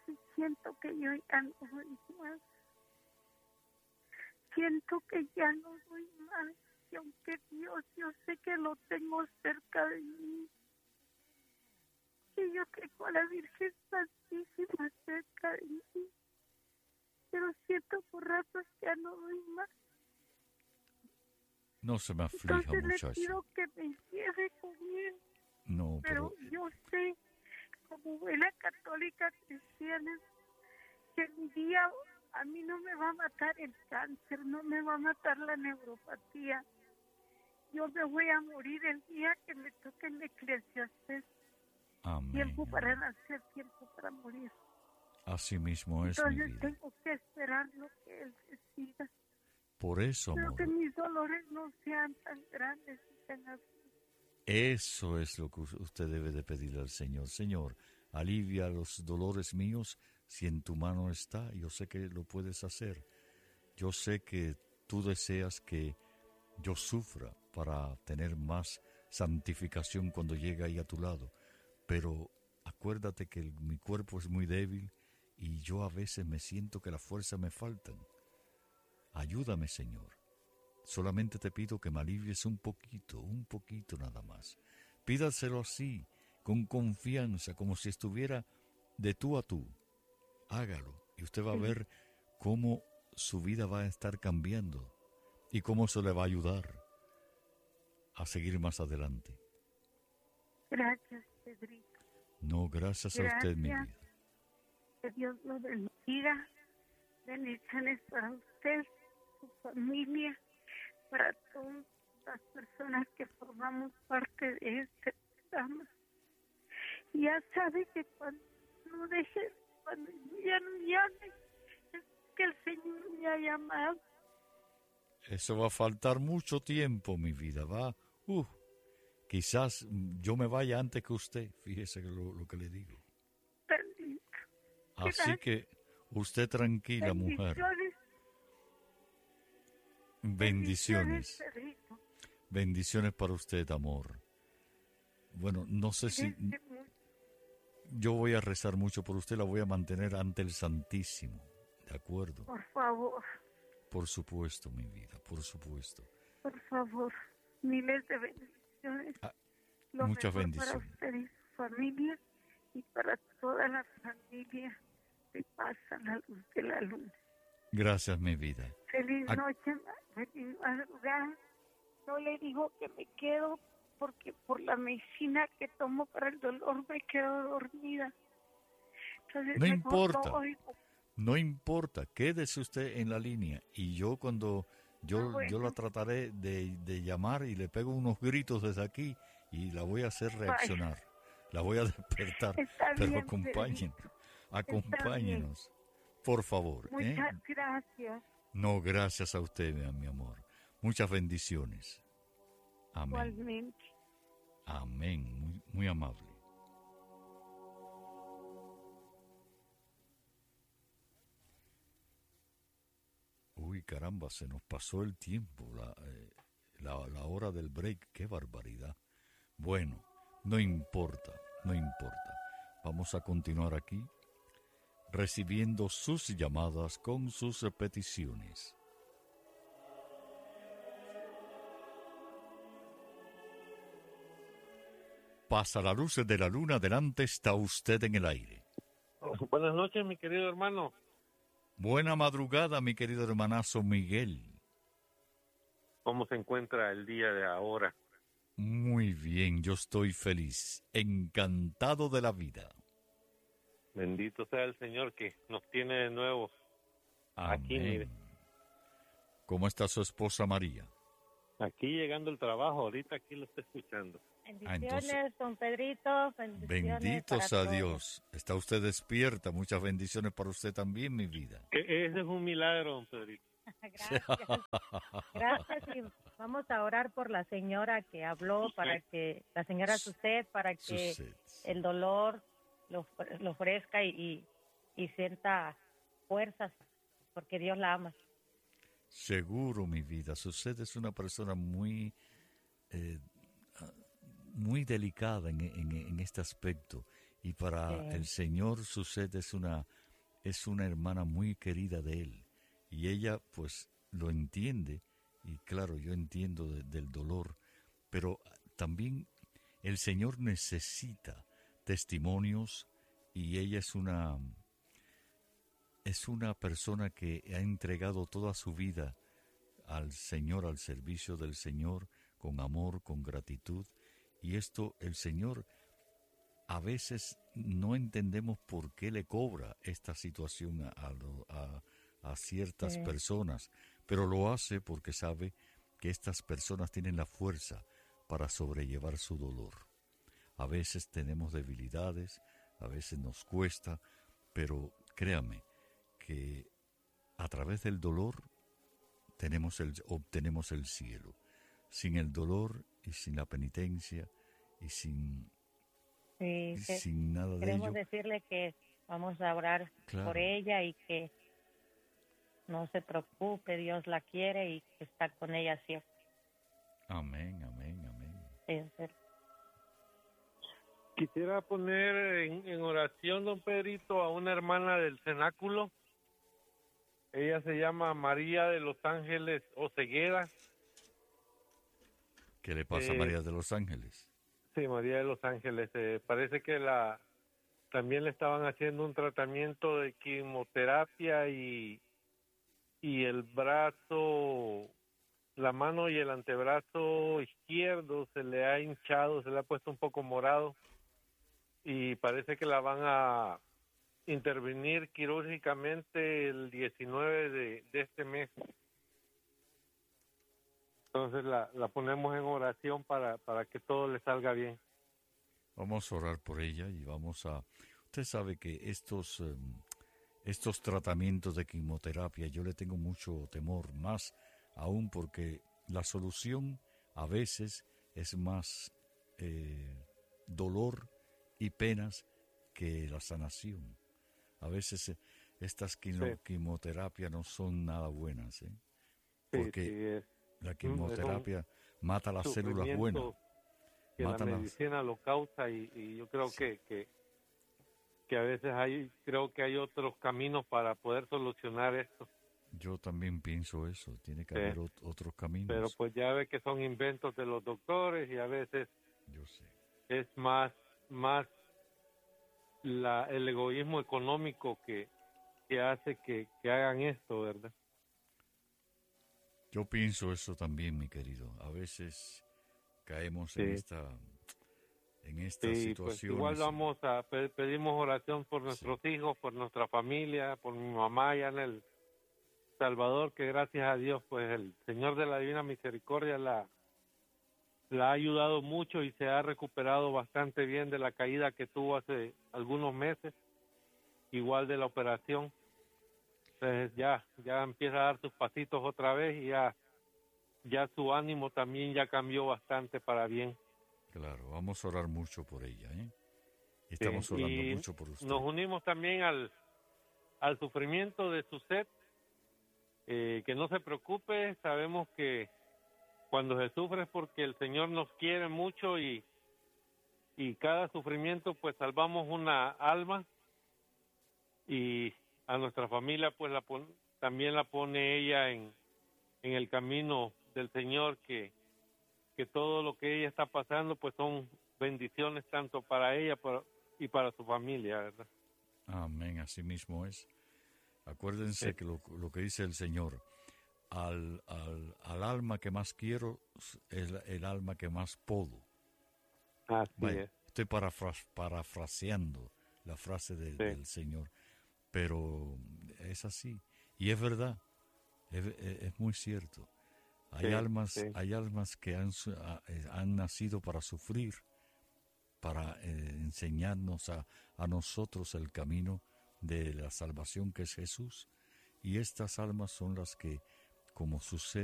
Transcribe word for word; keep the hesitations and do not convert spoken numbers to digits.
y siento que yo ya no doy más. Siento que ya no doy más. Y aunque Dios, yo sé que lo tengo cerca de mí, que yo tengo a la Virgen Santísima cerca de mí, pero siento por ratos que ya no doy más. No se me aflija, Entonces muchacho. le pido que me lleve con él. No, pero, pero... yo sé, como buena católica cristiana, que mi día a mí no me va a matar el cáncer, no me va a matar la neuropatía. Yo me voy a morir el día que me toque el Eclesiastés. Amén. Tiempo para nacer, tiempo para morir. Así mismo es Entonces mi vida. tengo que esperar lo que Él decida. Por eso, Pero amor. que mis dolores no sean tan grandes y tan agudos. Eso es lo que usted debe de pedirle al Señor. Señor, alivia los dolores míos si en tu mano está. Yo sé que lo puedes hacer. Yo sé que tú deseas que yo sufra para tener más santificación cuando llegue ahí a tu lado. Pero acuérdate que el, mi cuerpo es muy débil y yo a veces me siento que las fuerzas me faltan. Ayúdame, Señor. Solamente te pido que me alivies un poquito, un poquito nada más. Pídaselo así, con confianza, como si estuviera de tú a tú. Hágalo y usted va a ver cómo su vida va a estar cambiando y cómo eso le va a ayudar a seguir más adelante. Gracias, Pedrito. No, gracias, Gracias. a usted, mi vida. Que Dios lo bendiga. Bendiciones para usted, su familia, para todas las personas que formamos parte de este programa. Y ya sabe que cuando no deje, cuando ya no llame, es que el Señor me ha llamado. Eso va a faltar mucho tiempo, mi vida, va. Uh, quizás yo me vaya antes que usted, fíjese lo, lo que le digo. Bendito. Así Gracias. que usted tranquila, mujer. Bendiciones. Bendiciones. Bendiciones para usted, amor. Bueno, no sé si... Yo voy a rezar mucho por usted, la voy a mantener ante el Santísimo. ¿De acuerdo? Por favor. Por supuesto, mi vida, por supuesto. Por favor, miles de bendiciones. Ah, Lo muchas mejor bendiciones. para usted y su familia y para toda la familia que pasa la luz de la luna. Gracias, mi vida. Feliz Ah, noche, feliz madrugada. No le digo que me quedo porque por la medicina que tomo para el dolor me quedo dormida. Entonces, no importa, no, oigo. no importa, quédese usted en la línea y yo cuando yo, Ah, bueno. yo la trataré de, de llamar y le pego unos gritos desde aquí y la voy a hacer reaccionar, Vaya. La voy a despertar, Está pero bien, acompáñenos, Pedrito. acompáñenos, por favor. Muchas ¿eh? gracias. No, gracias a usted, mi amor. Muchas bendiciones. Amén. Igualmente. Amén. Muy, muy amable. Uy, caramba, se nos pasó el tiempo, la, eh, la, la hora del break. ¡Qué barbaridad! Bueno, no importa, no importa. Vamos a continuar aquí, recibiendo sus llamadas con sus peticiones. Pasa la luz de la luna, adelante está usted en el aire. Oh, buenas noches, mi querido hermano. Buena madrugada, mi querido hermanazo Miguel. ¿Cómo se encuentra el día de ahora? Muy bien, yo estoy feliz, encantado de la vida. Bendito sea el Señor que nos tiene de nuevo. Amén. Aquí, mire. ¿Cómo está su esposa María? Aquí llegando el trabajo, ahorita aquí lo está escuchando. Bendiciones, Ah, entonces, don Pedrito. Bendiciones benditos para a todos. Dios. Está usted despierta. Muchas bendiciones para usted también, mi vida. Que ese es un milagro, don Pedrito. Gracias. Gracias y vamos a orar por la señora que habló, para que la señora Suset, para que Suset. el dolor lo, lo ofrezca y, y, y sienta fuerzas, porque Dios la ama. Seguro, mi vida. Suset es una persona muy... Eh, muy delicada en, en, en este aspecto Y para Sí. el Señor Suzette es una, es una hermana muy querida de él. Y ella pues lo entiende. Y claro, yo entiendo de- del dolor. Pero también el Señor necesita testimonios y ella es una, es una persona que ha entregado toda su vida al Señor, al servicio del Señor, con amor, con gratitud. Y esto el Señor a veces no entendemos por qué le cobra esta situación a, a, a- a ciertas Sí. personas, pero lo hace porque sabe que estas personas tienen la fuerza para sobrellevar su dolor. A veces tenemos debilidades, a veces nos cuesta, pero créame que a través del dolor tenemos el, obtenemos el cielo. Sin el dolor y sin la penitencia y sin, Sí, y que sin nada de queremos ello, decirle que vamos a orar claro. por ella y que no se preocupe, Dios la quiere y que está con ella siempre. Amén, amén, amén. Sí, sí. Quisiera poner en, en oración, don Pedrito, a una hermana del cenáculo. Ella se llama María de los Ángeles Oceguera. ¿Qué le pasa a Eh, María de los Ángeles? Sí, María de los Ángeles. Eh, parece que la también le estaban haciendo un tratamiento de quimioterapia y, y el brazo, la mano y el antebrazo izquierdo se le ha hinchado, se le ha puesto un poco morado y parece que la van a intervenir quirúrgicamente el diecinueve de, de este mes. Entonces la, la ponemos en oración para, para que todo le salga bien. Vamos a orar por ella y vamos a... Usted sabe que estos, eh, estos tratamientos de quimioterapia yo le tengo mucho temor, más aún porque la solución a veces es más eh, dolor y penas que la sanación. A veces eh, estas quimo- Sí. quimioterapias no son nada buenas, ¿eh? Sí, Porque sí, es la es un quimioterapia mata las células buenas. sufrimiento que la Mata las- medicina lo causa y, y yo creo Sí. que, que que a veces hay creo que hay otros caminos para poder solucionar esto, Yo también pienso eso, tiene que Sí. haber ot- otros caminos. pero pues ya ve que son inventos de los doctores y a veces Yo sé. es más más la el egoísmo económico que que hace que, que hagan esto, ¿verdad? Yo pienso eso también, mi querido. A veces caemos en Sí. esta en estas Sí, pues situaciones. igual y- vamos a pe- pedimos oración por nuestros hijos, por nuestra familia, por mi mamá allá en El Salvador, que gracias a Dios, pues el Señor de la Divina Misericordia la, la ha ayudado mucho y se ha recuperado bastante bien de la caída que tuvo hace algunos meses, igual de la operación. Entonces ya, ya empieza a dar sus pasitos otra vez y ya, ya su ánimo también ya cambió bastante para bien. Claro, vamos a orar mucho por ella, ¿eh? Estamos Sí, orando y mucho por usted. nos unimos también al, al sufrimiento de su sed, eh, que no se preocupe, sabemos que cuando se sufre es porque el Señor nos quiere mucho y, y cada sufrimiento pues salvamos una alma y a nuestra familia pues la pon- también la pone ella en, en el camino del Señor, que, que todo lo que ella está pasando pues son bendiciones tanto para ella para- y para su familia, ¿verdad? Amén, así mismo es. Acuérdense Sí. que lo, lo que dice el Señor, al, al, al alma que más quiero es el, el alma que más puedo. Así Vaya, es. estoy parafra- parafraseando la frase de- Sí. del Señor, pero es así. Y es verdad, es, es- es muy cierto. Hay Sí, almas, sí. hay almas que han, su- a- eh, han nacido para sufrir, para eh, enseñarnos a, a nosotros el camino de la salvación que es Jesús. Y estas almas son las que, como sucede